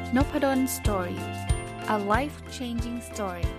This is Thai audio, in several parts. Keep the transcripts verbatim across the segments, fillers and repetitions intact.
Nopadon Story. A life-changing story.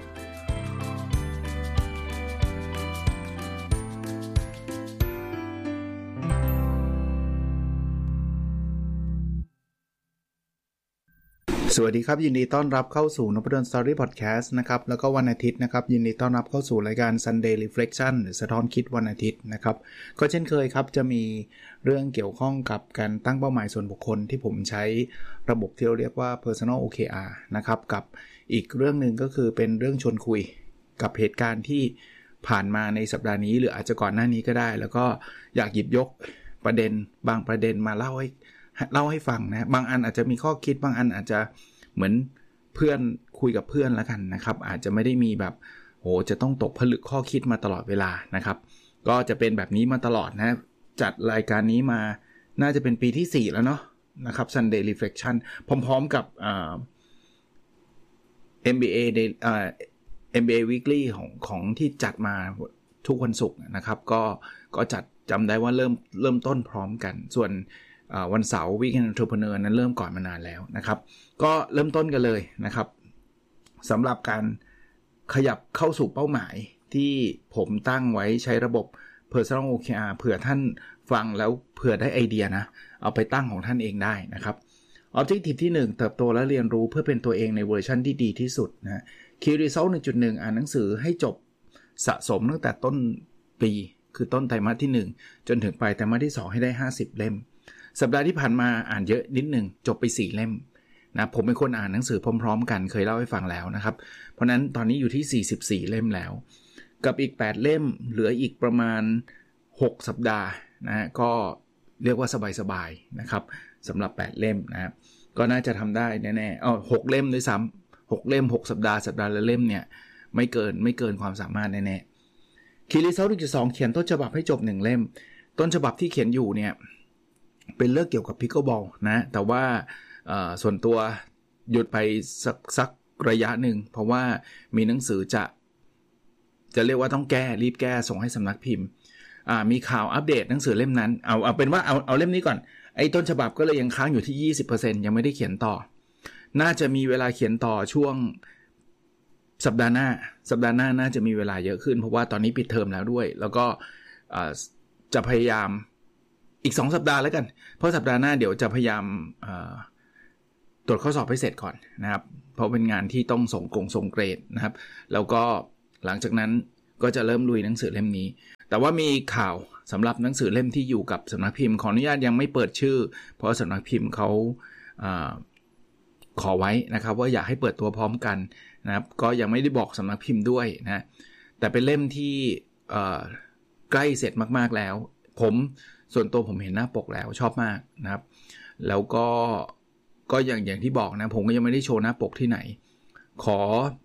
สวัสดีครับยินดีต้อนรับเข้าสู่ Nopadon Story Podcast นะครับแล้วก็วันอาทิตย์นะครับยินดีต้อนรับเข้าสู่รายการ Sunday Reflection หรือสะท้อนคิดวันอาทิตย์นะครับก็เช่นเคยครับจะมีเรื่องเกี่ยวข้องกับการตั้งเป้าหมายส่วนบุคคลที่ผมใช้ระบบที่เราเรียกว่า Personal โอ เค อาร์ นะครับกับอีกเรื่องนึงก็คือเป็นเรื่องชวนคุยกับเหตุการณ์ที่ผ่านมาในสัปดาห์นี้หรืออาจจะก่อนหน้านี้ก็ได้แล้วก็อยากหยิบยกประเด็นบางประเด็นมาเล่าให้เล่าให้ฟังนะบางอันอาจจะมีข้อคิดบางอันอาจจะเหมือนเพื่อนคุยกับเพื่อนแล้วกันนะครับอาจจะไม่ได้มีแบบโหจะต้องตกผลึกข้อคิดมาตลอดเวลานะครับก็จะเป็นแบบนี้มาตลอดนะจัดรายการนี้มาน่าจะเป็นปีที่สี่แล้วเนาะนะครับ Sunday Reflection พร้อมๆกับเอ่อ เอ็ม บี เอ Day เอ่อ เอ็ม บี เอ Weekly ของของที่จัดมาทุกวันศุกร์นะครับก็ก็จัดจำได้ว่าเริ่มเริ่มต้นพร้อมกันส่วนวันเสาร์ Weekend Entrepreneur นั้นเริ่มก่อนมานานแล้วนะครับก็เริ่มต้นกันเลยนะครับสำหรับการขยับเข้าสู่เป้าหมายที่ผมตั้งไว้ใช้ระบบ Personal โอ เค อาร์ เผื่อท่านฟังแล้วเผื่อได้ไอเดียนะเอาไปตั้งของท่านเองได้นะครับ Objective ที่หนึ่งเติบโตและเรียนรู้เพื่อเป็นตัวเองในเวอร์ชันที่ดีที่สุดนะ Key Result หนึ่งจุดหนึ่ง อ่านหนังสือให้จบสะสมตั้งแต่ต้นปีคือต้นไตรมาสที่หนึ่งจนถึงปลายไตรมาสที่สองให้ได้ห้าสิบเล่มสัปดาห์ที่ผ่านมาอ่านเยอะนิดนึงจบไปสี่เล่มนะผมเป็นคนอ่านหนังสือพร้อมๆกันเคยเล่าให้ฟังแล้วนะครับเพราะนั้นตอนนี้อยู่ที่สี่สิบสี่เล่มแล้วกับอีกแปดเล่มเหลืออีกประมาณหกสัปดาห์นะก็เรียกว่าสบายๆนะครับสำหรับแปดเล่มนะก็น่าจะทำได้แน่ๆอ๋อหกเล่มด้วยซ้ำหกเล่มหกสัปดาห์สัปดาห์ละเล่มเนี่ยไม่เกินไม่เกินความสามารถแน่ๆคีรีเซล หนึ่งจุดสอง เขียนต้นฉบับให้จบหนึ่งเล่มต้นฉบับที่เขียนอยู่เนี่ยเป็นเรื่องเกี่ยวกับ Pickleball นะแต่ว่าส่วนตัวหยุดไปสักสักระยะหนึ่งเพราะว่ามีหนังสือจะจะเรียกว่าต้องแก้รีบแก้ส่งให้สำนักพิมพ์มีข่าวอัปเดตหนังสือเล่มนั้นเอาเอาเป็นว่าเอาเอาเล่มนี้ก่อนไอ้ต้นฉบับก็เลยยังค้างอยู่ที่ ยี่สิบเปอร์เซ็นต์ ยังไม่ได้เขียนต่อน่าจะมีเวลาเขียนต่อช่วงสัปดาห์หน้าสัปดาห์หน้าน่าจะมีเวลาเยอะขึ้นเพราะว่าตอนนี้ปิดเทอมแล้วด้วยแล้วก็จะพยายามอีกสองสัปดาห์แล้วกันเพราะสัปดาห์หน้าเดี๋ยวจะพยายามตรวจข้อสอบให้เสร็จก่อนนะครับเพราะเป็นงานที่ต้องส่งกงส่งเกรดนะครับแล้วก็หลังจากนั้นก็จะเริ่มลุยหนังสือเล่มนี้แต่ว่ามีข่าวสำหรับหนังสือเล่มที่อยู่กับสำนักพิมพ์ขออนุญาตยังไม่เปิดชื่อเพราะสำนักพิมพ์เขาขอไว้นะครับว่าอยากให้เปิดตัวพร้อมกันนะครับก็ยังไม่ได้บอกสำนักพิมพ์ด้วยนะแต่เป็นเล่มที่ใกล้เสร็จมากๆแล้วผมส่วนตัวผมเห็นหน้าปกแล้วชอบมากนะครับแล้วก็ก็อย่างอย่างที่บอกนะผมก็ยังไม่ได้โชว์หน้าปกที่ไหนขอ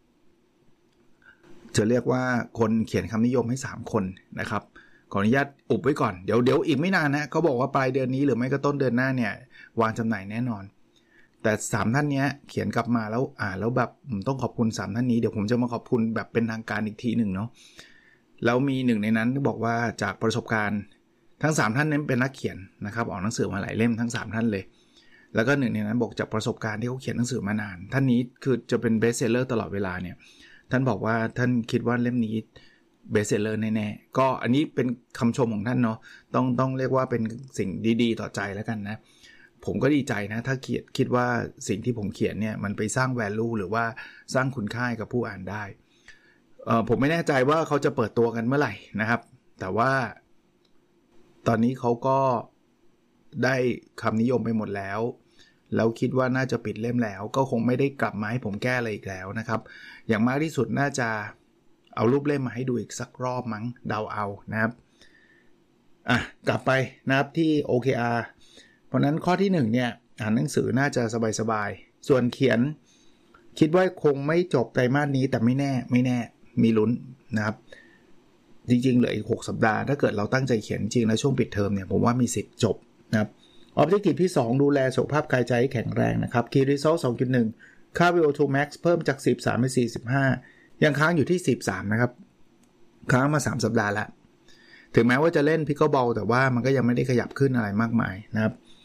จะเรียกว่าคนเขียนคำนิยมให้สามคนนะครับขออนุญาตอุบไว้ก่อนเดี๋ยวเดี๋ยวอีกไม่นานนะเขาบอกว่าปลายเดือนนี้หรือไม่ก็ต้นเดือนหน้าเนี่ยวางจำหน่ายแน่นอนแต่สามท่านนี้เขียนกลับมาแล้วอ่านแล้วแบบผมต้องขอบคุณสามท่านนี้เดี๋ยวผมจะมาขอบคุณแบบเป็นทางการอีกทีหนึ่งเนาะแล้วมีหนึ่งในนั้นที่บอกว่าจากประสบการณ์ทั้งสามท่านนั้นเป็นนักเขียนนะครับออกหนังสือมาหลายเล่มทั้งสามท่านเลยแล้วก็หนึ่งในนั้นบอกจากประสบการณ์ที่เขาเขียนหนังสือมานานท่านนี้คือจะเป็นเบสเซลเลอร์ตลอดเวลาเนี่ยท่านบอกว่าท่านคิดว่าเล่มนี้เบสเซลเลอร์แน่ๆก็อันนี้เป็นคำชมของท่านเนาะต้องต้องเรียกว่าเป็นสิ่งดีๆต่อใจแล้วกันนะผมก็ดีใจนะถ้าเขียนคิดว่าสิ่งที่ผมเขียนเนี่ยมันไปสร้าง value หรือว่าสร้างคุณค่ากับผู้อ่านได้เอ่อผมไม่แน่ใจว่าเขาจะเปิดตัวกันเมื่อไหร่นะครับแต่ว่าตอนนี้เขาก็ได้คำนิยมไปหมดแล้วแล้วคิดว่าน่าจะปิดเล่มแล้วก็คงไม่ได้กลับมาให้ผมแก้อะไรอีกแล้วนะครับอย่างมากที่สุดน่าจะเอารูปเล่มมาให้ดูอีกสักรอบมั้งเดาเอานะครับอ่ะกลับไปนะครับที่ โอ เค อาร์ เพราะนั้นข้อที่หนึ่งเนี่ยอ่านหนังสือน่าจะสบายๆส่วนเขียนคิดว่าคงไม่จบไตรมาสนี้แต่ไม่แน่ไม่แน่มีลุ้นนะครับจริงๆเหลืออีกหกสัปดาห์ถ้าเกิดเราตั้งใจเขียนจริงแล้วช่วงปิดเทอมเนี่ยผมว่ามีสิทธิ์จบนะครับ Objective ที่สองดูแลสุขภาพกายใจให้แข็งแรงนะครับ Key Result สองจุดหนึ่ง ค่า วี โอ ทู Max เพิ่มจากสิบสามเป็นสี่สิบห้ายังค้างอยู่ที่สิบสามนะครับค้างมาสามสัปดาห์แล้วถึงแม้ว่าจะเล่น Pickleball แต่ว่ามันก็ยังไม่ได้ขยับขึ้นอะไรมากมายนะครับ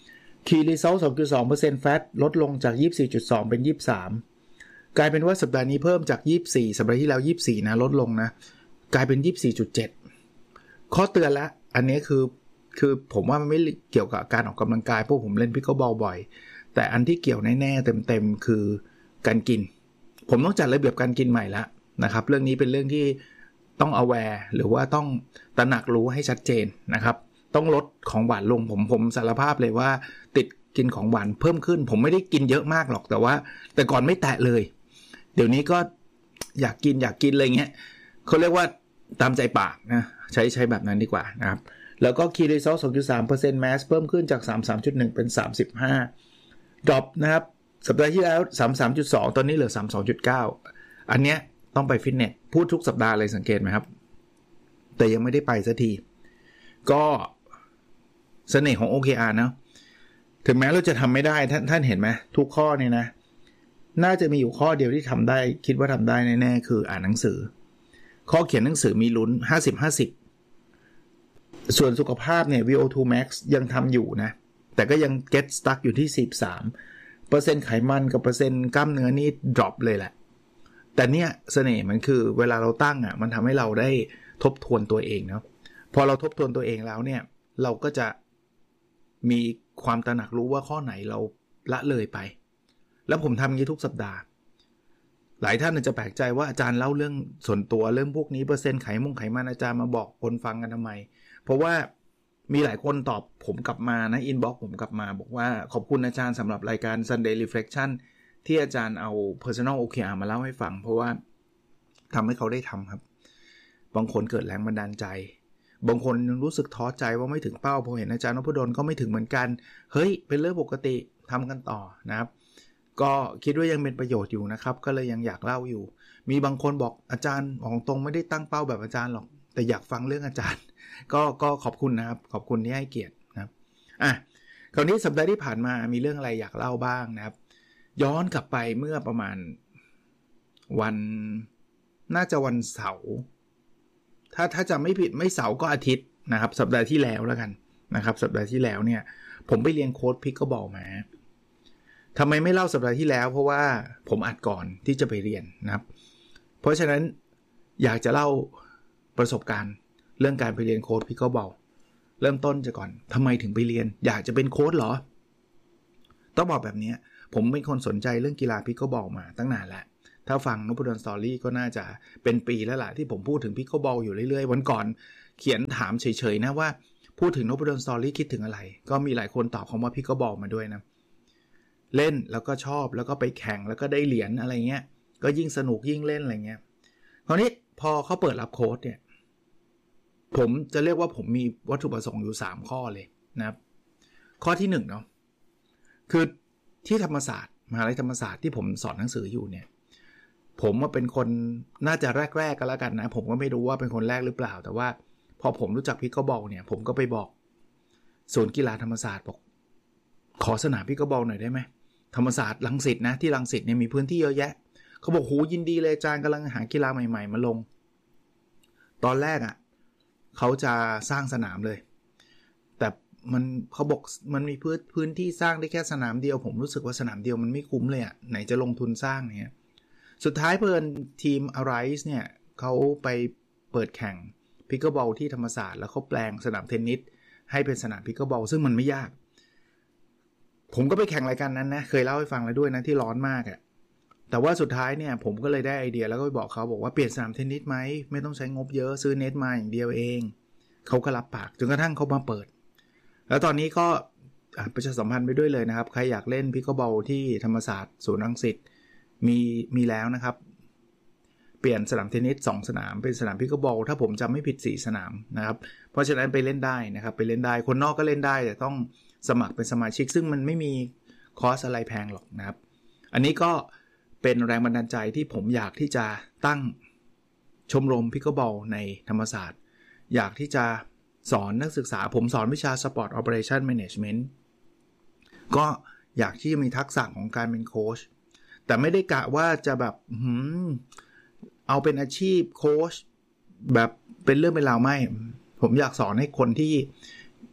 Key Result สองจุดสองเปอร์เซ็นต์ Fat ลดลงจาก ยี่สิบสี่จุดสอง เป็น ยี่สิบสาม กลายเป็นว่าสัปดาห์นี้เพิ่มจากยี่สิบสี่สัปดาห์ที่แล้วยี่สิบสี่นะลดลงนะกลายเป็น ยี่สิบสี่จุดเจ็ด ข้อเตือนแล้วอันนี้คือคือผมว่ามันไม่เกี่ยวกับการออกกำลังกายเพราะผมเล่นพิกเกิลบอลบ่อยแต่อันที่เกี่ยวแน่ๆเต็มๆคือการกินผมต้องจัดระเบียบการกินใหม่แล้วนะครับเรื่องนี้เป็นเรื่องที่ต้อง aware หรือว่าต้องตระหนักรู้ให้ชัดเจนนะครับต้องลดของหวานลงผมผมสารภาพเลยว่าติดกินของหวานเพิ่มขึ้นผมไม่ได้กินเยอะมากหรอกแต่ว่าแต่ก่อนไม่แตะเลยเดี๋ยวนี้ก็อยากกินอยากกินอะไรเงี้ยเขาเรียกว่าตามใจปากนะใช้ใช้แบบนั้นดีกว่านะครับแล้วก็ Key Result สองจุดสามเปอร์เซ็นต์ Mass เพิ่มขึ้นจาก สามสิบสามจุดหนึ่ง เป็น สามสิบห้า Drop นะครับสัปดาห์ที่แล้ว สามสิบสามจุดสอง ตอนนี้เหลือ สามสิบสองจุดเก้า อันเนี้ยต้องไปฟิตเนสพูดทุกสัปดาห์เลยสังเกตไหมครับแต่ยังไม่ได้ไปสักทีก็เสน่ห์ของ โอ เค อาร์ นะถึงแม้เราจะทำไม่ได้ท่านท่านเห็นไหมทุกข้อเนี่ยนะน่าจะมีอยู่ข้อเดียวที่ทำได้คิดว่าทำได้แน่ๆคืออ่านหนังสือข้อเขียนหนังสือมีลุ้น ห้าสิบ ห้าสิบ ส่วนสุขภาพเนี่ย วี โอ ทู Max ยังทำอยู่นะแต่ก็ยัง get stuck อยู่ที่ สี่สิบสามเปอร์เซ็นต์ ไขมันกับเปอร์เซ็นต์กล้ามเนื้อนี่ drop เลยแหละแต่เนี่ยเสน่ห์มันคือเวลาเราตั้งอ่ะมันทำให้เราได้ทบทวนตัวเองเนาะพอเราทบทวนตัวเองแล้วเนี่ยเราก็จะมีความตระหนักรู้ว่าข้อไหนเราละเลยไปแล้วผมทำอย่างนี้ทุกสัปดาห์หลายท่านอาจจะแปลกใจว่าอาจารย์เล่าเรื่องส่วนตัวเรื่องพวกนี้เปอร์เซ็นต์ไขมุงไขมันอาจารย์มาบอกคนฟังกันทำไมเพราะว่ามีหลายคนตอบผมกลับมานะอินบ็อกซ์ผมกลับมาบอกว่าขอบคุณอาจารย์สำหรับรายการ Sunday Reflection ที่อาจารย์เอา Personal โอ เค อาร์ มาเล่าให้ฟังเพราะว่าทำให้เขาได้ทำครับบางคนเกิดแรงบันดาลใจบางคนรู้สึกท้อใจว่าไม่ถึงเป้าพอเห็นอาจารย์นพดลก็ไม่ถึงเหมือนกันเฮ้ยเป็นเรื่องปกติทำกันต่อนะครับก็คิดว่ายังเป็นประโยชน์อยู่นะครับก็เลยยังอยากเล่าอยู่มีบางคนบอกอาจารย์ของตรงไม่ได้ตั้งเป้าแบบอาจารย์หรอกแต่อยากฟังเรื่องอาจารย์ก็ก็ขอบคุณนะครับขอบคุณที่ให้เกียรตินะครับอ่ะคราวนี้สัปดาห์ที่ผ่านมามีเรื่องอะไรอยากเล่าบ้างนะครับย้อนกลับไปเมื่อประมาณวันน่าจะวันเสาร์ถ้าถ้าจะไม่ผิดไม่เสาร์ก็อาทิตย์นะครับสัปดาห์ที่แล้วแล้วกันนะครับสัปดาห์ที่แล้วเนี่ยผมไปเรียนโค้ชพิกเกิลบอลมาทำไมไม่เล่าสัปดาห์ที่แล้วเพราะว่าผมอัดก่อนที่จะไปเรียนนะครับเพราะฉะนั้นอยากจะเล่าประสบการณ์เรื่องการไปเรียนโค้ชพิกเกิลบอลเริ่มต้นจะก่อนทำไมถึงไปเรียนอยากจะเป็นโค้ชเหรอต้องบอกแบบนี้ผมเป็นคนสนใจเรื่องกีฬาพิกเกิลบอลมาตั้งนานแล้วถ้าฟังนพดลสตอรี่ก็น่าจะเป็นปีแล้วล่ะที่ผมพูดถึงพิกเกิลบอลอยู่เรื่อยๆวันก่อนเขียนถามเฉยๆนะว่าพูดถึงนพดลสตอรี่คิดถึงอะไรก็มีหลายคนตอบคำว่าพิกเกิลบอลมาด้วยนะเล่นแล้วก็ชอบแล้วก็ไปแข่งแล้วก็ได้เหรียญอะไรเงี้ยก็ยิ่งสนุกยิ่งเล่นอะไรเงี้ยคราวนี้พอเขาเปิดรับโค้ชเนี่ยผมจะเรียกว่าผมมีวัตถุประสงค์อยู่สามข้อเลยนะครับข้อที่หนึ่งเนาะคือที่ธรรมศาสตร์มหาวิทยาลัยธรรมศาสตร์ที่ผมสอนหนังสืออยู่เนี่ยผมว่าเป็นคนน่าจะแรกๆกันแล้วกันนะผมก็ไม่รู้ว่าเป็นคนแรกหรือเปล่าแต่ว่าพอผมรู้จักพิกเกิลบอลเนี่ยผมก็ไปบอกศูนย์กีฬาธรรมศาสตร์บอกขอสนามพิกเกิลบอลหน่อยได้ไหมธรรมศาสตร์รังสิตนะที่รังสิตเนี่ยมีพื้นที่เยอะแยะเขาบอกโหยินดีเลยอาจารย์กำลังหากีฬาใหม่ๆมาลงตอนแรกอ่ะเขาจะสร้างสนามเลยแต่มันเขาบอกมันมีพื้นพื้นที่สร้างได้แค่สนามเดียวผมรู้สึกว่าสนามเดียวมันไม่คุ้มเลยอ่ะไหนจะลงทุนสร้างเนี่ยสุดท้ายเพื่อนทีม Arise เนี่ยเขาไปเปิดแข่งพิกเกิลบอลที่ธรรมศาสตร์แล้วเขาแปลงสนามเทนนิสให้เป็นสนามพิกเกิลบอลซึ่งมันไม่ยากผมก็ไปแข่งรายการนั้นนะเคยเล่าให้ฟังแล้วด้วยนะที่ร้อนมากอ่ะแต่ว่าสุดท้ายเนี่ยผมก็เลยได้ไอเดียแล้วก็ไปบอกเขาบอกว่าเปลี่ยนสนามเทนนิสไหมไม่ต้องใช้งบเยอะซื้อเน็ตมาอย่างเดียวเองเขาก็รับปากจนกระทั่งเขามาเปิดแล้วตอนนี้ก็ประชาสัมพันธ์ไปด้วยเลยนะครับใครอยากเล่นพิกเกิลบอลที่ธรรมศาสตร์ศูนย์รังสิตมีมีแล้วนะครับเปลี่ยนสนามเทนนิสสองสนามเป็นสนามพิกเกิลบอลถ้าผมจำไม่ผิดสี่สนามนะครับเพราะฉะนั้นไปเล่นได้นะครับไปเล่นได้คนนอกก็เล่นได้แต่ต้องสมัครเป็นสมาชิกซึ่งมันไม่มีคอสอะไรแพงหรอกนะครับอันนี้ก็เป็นแรงบันดาลใจที่ผมอยากที่จะตั้งชมรมพิกเกิลบอลในธรรมศาสตร์อยากที่จะสอนนักศึกษาผมสอนวิชา Sport Operation Management ก็อยากที่จะมีทักษะของการเป็นโค้ชแต่ไม่ได้กะว่าจะแบบหืมเอาเป็นอาชีพโค้ชแบบเป็นเรื่องเป็นราวไม่ผมอยากสอนให้คนที่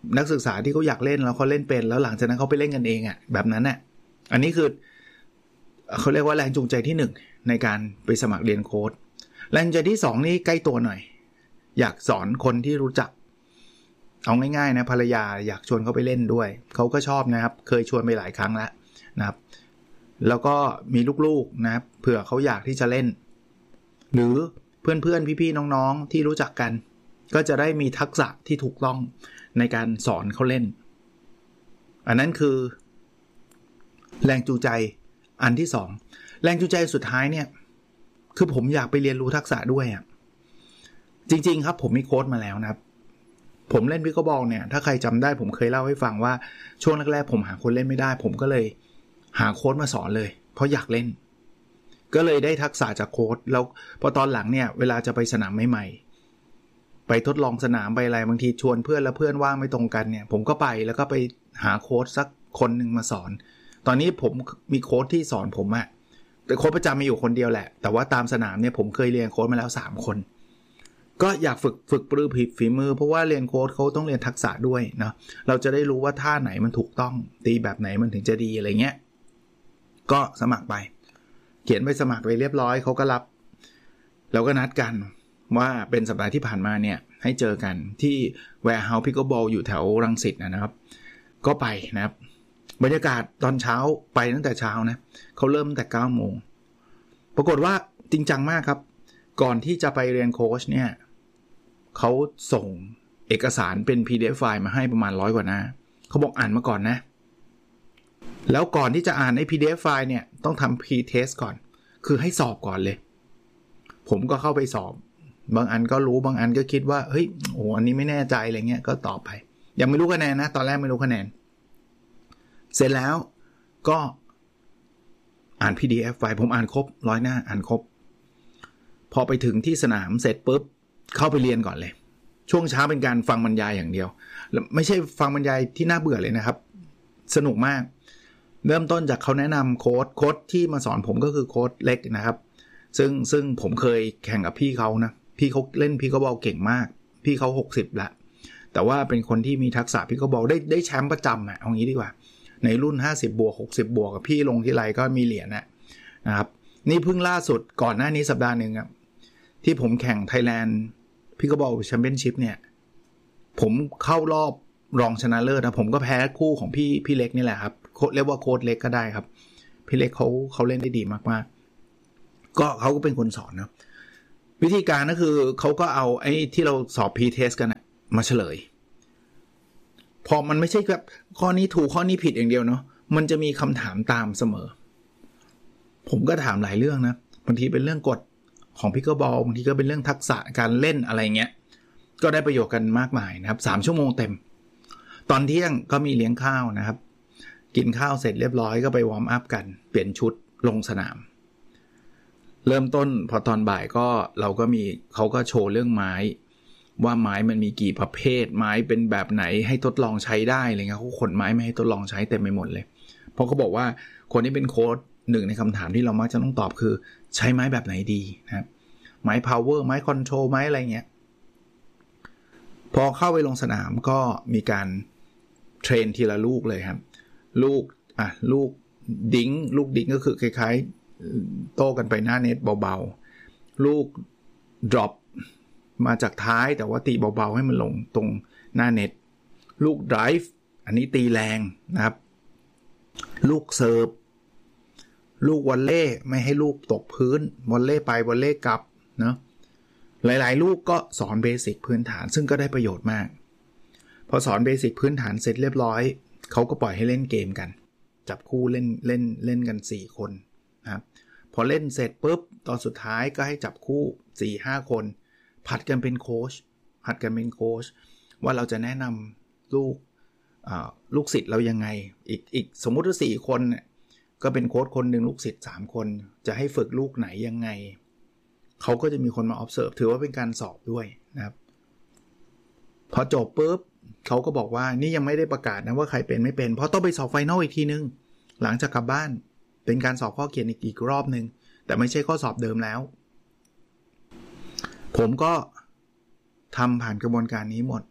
นักศึกษาที่เขาอยากเล่นแล้วเขาเล่นเป็นแล้วหลังจากนั้นเขาไปเล่นกันเองอ่ะแบบนั้นน่ะอันนี้คือเขาเรียกว่าแรงจูงใจที่หนึ่งในการไปสมัครเรียนโค้ดแรงจูงใจที่สองนี่ใกล้ตัวหน่อยอยากสอนคนที่รู้จักเอาง่ายๆนะภรรยาอยากชวนเขาไปเล่นด้วยเขาก็ชอบนะครับเคยชวนไปหลายครั้งแล้วนะครับแล้วก็มีลูกๆนะครับเผื่อเขาอยากที่จะเล่นหรือเพื่อนๆพี่ๆน้องๆที่รู้จักกันก็จะได้มีทักษะที่ถูกต้องในการสอนเขาเล่นอันนั้นคือแรงจูงใจอันที่สองแรงจูงใจสุดท้ายเนี่ยคือผมอยากไปเรียนรู้ทักษะด้วยอ่ะจริงๆครับผมมีโค้ชมาแล้วนะครับผมเล่นพิกเกิลบอลเนี่ยถ้าใครจำได้ผมเคยเล่าให้ฟังว่าช่วงแรกๆผมหาคนเล่นไม่ได้ผมก็เลยหาโค้ชมาสอนเลยเพราะอยากเล่นก็เลยได้ทักษะจากโค้ชแล้วพอตอนหลังเนี่ยเวลาจะไปสนามใหม่ๆไปทดลองสนามไปอะไรบางทีชวนเพื่อนแล้วเพื่อนว่างไม่ตรงกันเนี่ยผมก็ไปแล้วก็ไปหาโค้ชสักคนนึงมาสอนตอนนี้ผมมีโค้ชที่สอนผมอะแต่โค้ชประจำมีอยู่คนเดียวแหละแต่ว่าตามสนามเนี่ยผมเคยเรียนโค้ชมาแล้วสามคนก็อยากฝึกฝึกปรือฝีมือเพราะว่าเรียนโค้ชเขาต้องเรียนทักษะด้วยเนาะเราจะได้รู้ว่าท่าไหนมันถูกต้องตีแบบไหนมันถึงจะดีอะไรเงี้ยก็สมัครไปเขียนไปสมัครไปเรียบร้อยเขาก็รับเราก็นัดกันว่าเป็นสัปดาห์ที่ผ่านมาเนี่ยให้เจอกันที่ Warehouse Pickleball อยู่แถวรังสิตนะครับก็ไปนะครับบรรยากาศตอนเช้าไปตั้งแต่เช้านะเขาเริ่มตั้งแต่เก้าโมงปรากฏว่าจริงจังมากครับก่อนที่จะไปเรียนโค้ชเนี่ยเขาส่งเอกสารเป็น พี ดี เอฟ ไฟล์มาให้ประมาณร้อยกว่าหน้าเขาบอกอ่านมาก่อนนะแล้วก่อนที่จะอ่านไอ้ พี ดี เอฟ ไฟล์เนี่ยต้องทำ pre-test ก่อนคือให้สอบก่อนเลยผมก็เข้าไปสอบบางอันก็รู้บางอันก็คิดว่าเฮ้ยโอ้อันนี้ไม่แน่ใจอะไรเงี้ยก็ตอบไปยังไม่รู้คะแนนนะตอนแรกไม่รู้คะแนนเสร็จแล้วก็อ่าน พี ดี เอฟ ไฟล์ผมอ่านครบร้อยหน้าอ่านครบพอไปถึงที่สนามเสร็จปุ๊บเข้าไปเรียนก่อนเลยช่วงเช้าเป็นการฟังบรรยายอย่างเดียวไม่ใช่ฟังบรรยายที่น่าเบื่อเลยนะครับสนุกมากเริ่มต้นจากเขาแนะนำโค้ดโค้ดที่มาสอนผมก็คือโค้ดเล็กนะครับซึ่งซึ่งผมเคยแข่งกับพี่เขานะพี่เขาเล่นพิกเกิลบอลเก่งมากพี่เขาหกสิบละแต่ว่าเป็นคนที่มีทักษะพิกเกิลบอลได้ได้แชมป์ประจำอ่ะเอางี้ดีกว่าในรุ่นห้าสิบบวกหกสิบบวกกับพี่ลงที่ไรก็มีเหรียญนะนะครับนี่เพิ่งล่าสุดก่อนหน้านี้สัปดาห์นึงครับที่ผมแข่ง Thailand Pickleball Championship เนี่ยผมเข้ารอบรองชนะเลิศนะผมก็แพ้คู่ของพี่พี่เล็กนี่แหละครับเรียกว่าโค้ชเล็กก็ได้ครับพี่เล็กเขาเขาเล่นได้ดีมากๆก็เขาก็เป็นคนสอนนะวิธีการก็คือเขาก็เอาไอ้ที่เราสอบ pre-test กันนะมาเฉลยพอมันไม่ใช่แบบข้อนี้ถูกข้อนี้ผิดอย่างเดียวเนาะมันจะมีคำถามตามเสมอผมก็ถามหลายเรื่องนะบางทีเป็นเรื่องกฎของพิกเกิลบอลบางทีก็เป็นเรื่องทักษะการเล่นอะไรเงี้ยก็ได้ประโยชน์กันมากมายนะครับสามชั่วโมงเต็มตอนเที่ยงก็มีเลี้ยงข้าวนะครับกินข้าวเสร็จเรียบร้อยก็ไปวอร์มอัพกันเปลี่ยนชุดลงสนามเริ่มต้นพอตอนบ่ายก็เราก็มีเขาก็โชว์เรื่องไม้ว่าไม้มันมีกี่ประเภทไม้เป็นแบบไหนให้ทดลองใช้ได้อะไรเงี้ยเขาขนไม้มาให้ทดลองใช้เต็มไปหมดเลยเพราะเขาบอกว่าคนที่เป็นโค้ชหนึ่งในคำถามที่เรามักจะต้องตอบคือใช้ไม้แบบไหนดีนะครับไม้ power ไม้ control ไม้อะไรเงี้ยพอเข้าไปลงสนามก็มีการเทรนทีละลูกเลยครับลูกอ่ะลูกดิ้งลูกดิ้งก็คือคล้ายๆโต้กันไปหน้าเน็ตเบาๆลูก drop มาจากท้ายแต่ว่าตีเบาๆให้มันลงตรงหน้าเน็ตลูก drive อันนี้ตีแรงนะครับลูกเซิร์ฟลูกวอลเล่ไม่ให้ลูกตกพื้นวอลเล่ไปวอลเล่กลับเนาะหลายๆลูกก็สอนเบสิกพื้นฐานซึ่งก็ได้ประโยชน์มากพอสอนเบสิกพื้นฐานเสร็จเรียบร้อยเขาก็ปล่อยให้เล่นเกมกันจับคู่เล่นเล่นเล่นกันสี่คนนะครับพอเล่นเสร็จปุ๊บตอนสุดท้ายก็ให้จับคู่ สี่ห้า คนผัดกันเป็นโค้ชผัดกันเป็นโค้ชว่าเราจะแนะนำลูกอ่าลูกศิษย์เรายังไงอีกอีกสมมุติว่าสี่คนเนี่ยก็เป็นโค้ชคนหนึ่งลูกศิษย์สามคนจะให้ฝึกลูกไหนยังไงเขาก็จะมีคนมา observe ถือว่าเป็นการสอบด้วยนะครับพอจบปุ๊บเขาก็บอกว่านี่ยังไม่ได้ประกาศนะว่าใครเป็นไม่เป็นเพราะต้องไปสอบไฟนอลอีกทีนึงหลังจากกลับบ้านเป็นการสอบข้อเขียนอีกอีกรอบนึงแต่ไม่ใช่ข้อสอบเดิมแล้วผมก็ทำผ่านกระบวนการนี้หมด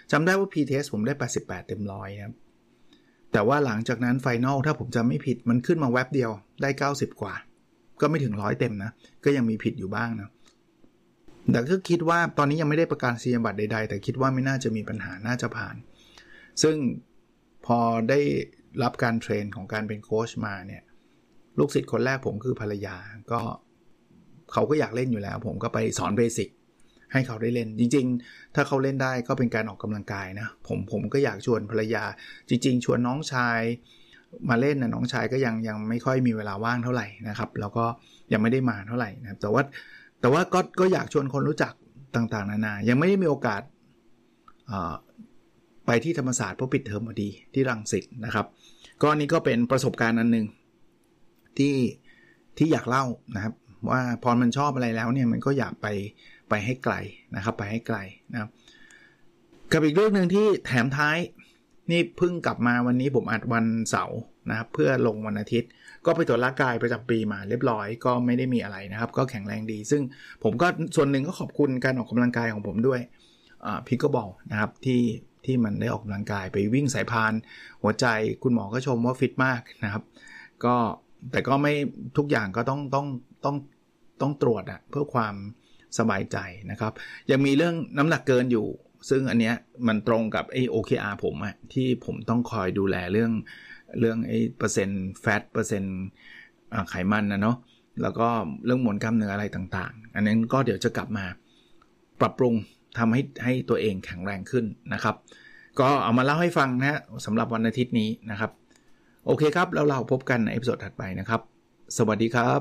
จำได้ว่า P-Test ผมได้แปดสิบแปดเต็มร้อยครับแต่ว่าหลังจากนั้น Final ถ้าผมจำไม่ผิดมันขึ้นมาแวบเดียวได้เก้าสิบกว่าก็ไม่ถึงร้อยเต็มนะก็ยังมีผิดอยู่บ้างนะแต่ก็คิดว่าตอนนี้ยังไม่ได้ประกาศนียบัตรใดๆแต่คิดว่าไม่น่าจะมีปัญหาน่าจะผ่านซึ่งพอได้รับการเทรนของการเป็นโค้ชมาเนี่ยลูกศิษย์คนแรกผมคือภรรยาก็เขาก็อยากเล่นอยู่แล้วผมก็ไปสอนเบสิกให้เขาได้เล่นจริงๆถ้าเขาเล่นได้ก็เป็นการออกกำลังกายนะผมผมก็อยากชวนภรรยาจริงๆชวนน้องชายมาเล่นนะน้องชายก็ยังยังไม่ค่อยมีเวลาว่างเท่าไหร่นะครับแล้วก็ยังไม่ได้มาเท่าไหร่นะครับแต่ว่าแต่ว่าก็ก็อยากชวนคนรู้จักต่างๆนานายังไม่ได้มีโอกาสไปที่ธรรมศาสตร์เพราะปิดเทอมพอดีที่รังสิตนะครับก็นี่ก็เป็นประสบการณ์อันนึงที่ที่อยากเล่านะครับว่าพอมันชอบอะไรแล้วเนี่ยมันก็อยากไปไปให้ไกลนะครับไปให้ไกลนะครับกับอีกเรื่องนึงที่แถมท้ายนี่เพิ่งกลับมาวันนี้ผมอัดวันเสาร์นะครับเพื่อลงวันอาทิตย์ก็ไปตรวจร่างกายประจำปีมาเรียบร้อยก็ไม่ได้มีอะไรนะครับก็แข็งแรงดีซึ่งผมก็ส่วนหนึ่งก็ขอบคุณการออกกำลังกายของผมด้วยอ่าพิกเกิลบอลนะครับที่ที่มันได้ออกกำลังกายไปวิ่งสายพานหัวใจคุณหมอก็ชมว่าฟิตมากนะครับก็แต่ก็ไม่ทุกอย่างก็ต้องต้องต้องต้องตรวจอะเพื่อความสบายใจนะครับยังมีเรื่องน้ำหนักเกินอยู่ซึ่งอันเนี้ยมันตรงกับไอ้ โอ เค อาร์ ผมอะที่ผมต้องคอยดูแลเรื่องเรื่องไอ้เปอร์เซ็นต์แฟตเปอร์เซ็นต์ไขมันนะเนาะแล้วก็เรื่องมวลกล้ามเนื้ออะไรต่างๆอันนั้นก็เดี๋ยวจะกลับมาปรับปรุงทำให้ให้ตัวเองแข็งแรงขึ้นนะครับก็เอามาเล่าให้ฟังนะสำหรับวันอาทิตย์นี้นะครับโอเคครับแล้วเราพบกันในเอพิโซดถัดไปนะครับสวัสดีครับ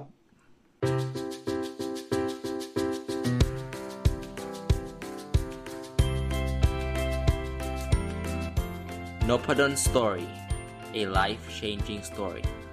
Nopadon Story, a life-changing story.